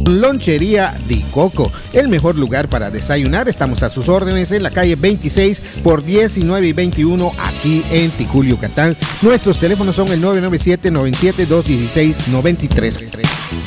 Lonchería Di Coco, el mejor lugar para desayunar. Estamos a sus órdenes en la calle 26 por 19 y 21 aquí en Ticul, Yucatán. Nuestros teléfonos son el 997-97-216-93.